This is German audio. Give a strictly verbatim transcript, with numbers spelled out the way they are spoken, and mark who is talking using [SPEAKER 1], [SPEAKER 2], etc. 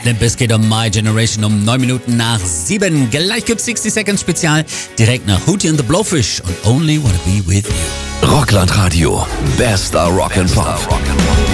[SPEAKER 1] Limp Bizkit und My Generation um neun Minuten nach sieben. Gleich gibt's sixty Seconds Spezial direkt nach Hootie and the Blowfish und Only Wanna Be With You.
[SPEAKER 2] Rockland Radio, bester Rock'n'Pop.